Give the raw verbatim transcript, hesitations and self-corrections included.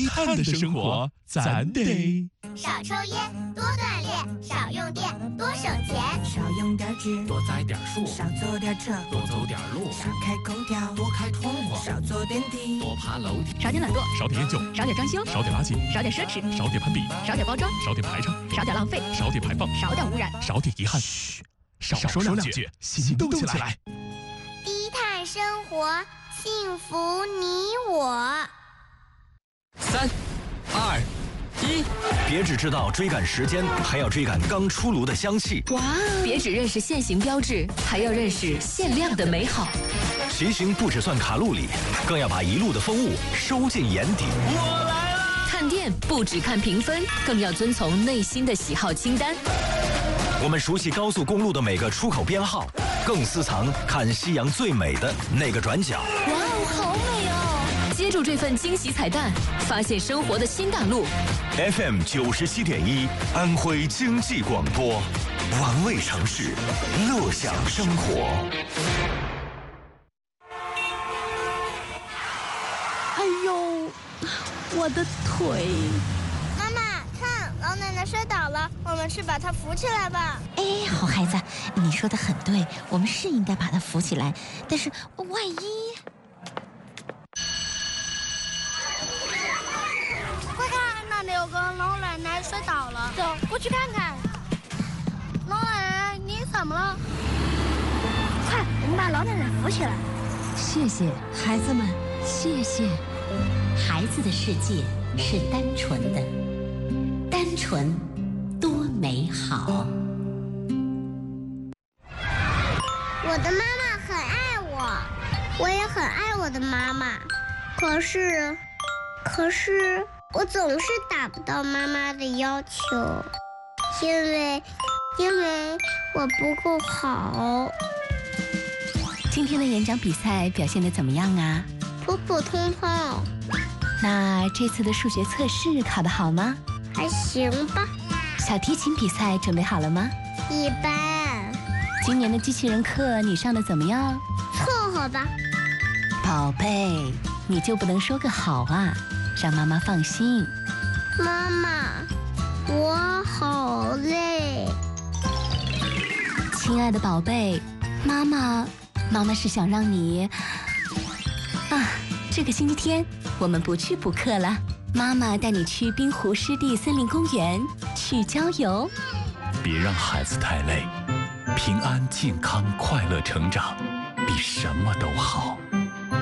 憾的生活，咱得少抽烟，多锻炼，少用电，多省钱， 少用点纸， 多栽点树， 少坐点车， 多走点路， 少开空调， 多开窗户， 少坐电梯， 多爬楼梯， 少点懒惰， 少点厌旧， 少点装修， 少点垃圾， 少点奢侈， 少点攀比， 少点包装， 少点排场， 少点浪费， 少点排放， 少点污染， 少点遗憾。嘘，少说两句，行动起来。 低碳生活，幸福你我。 三、二、一， 别只知道追赶时间，还要追赶刚出炉的香气。 哇！别只认识限行标志，还要认识限量的美好。 骑行不只算卡路里，更要把一路的风物收进眼底。 我来了！ 看店不只看评分，更要遵从内心的喜好清单。 我们熟悉高速公路的每个出口编号，更私藏看夕阳最美的那个转角。 哇哦，好美哦！接住这份惊喜彩蛋，发现生活的新大陆。 F M 九十七点一，安徽经济广播，玩味城市，乐享生活。 哎呦，我的腿！ 妈妈，看，老奶奶摔倒了，我们去把她扶起来吧。 哎，好孩子，你说的很对，我们是应该把她扶起来，但是万一…… 快看，那里有个老奶奶摔倒了，走，过去看看。老奶奶，你怎么了？快，我们把老奶奶扶起来。 谢谢孩子们，谢谢。孩子的世界是单纯的，单纯多美好。 我的妈妈很爱我，我也很爱我的妈妈。可是，可是我总是达不到妈妈的要求，因为，因为我不够好。 今天的演讲比赛表现得怎么样啊？ 普普通通。 那这次的数学测试考得好吗？ 还行吧。 小提琴比赛准备好了吗？ 一般。 今年的机器人课你上的怎么样？ 凑合吧。 宝贝，你就不能说个好啊，让妈妈放心。 妈妈，我好累。 亲爱的宝贝，妈妈，妈妈是想让你啊，这个星期天我们不去补课了，妈妈带你去滨湖湿地森林公园去郊游。 别让孩子太累，平安、健康、快乐成长，比什么都好。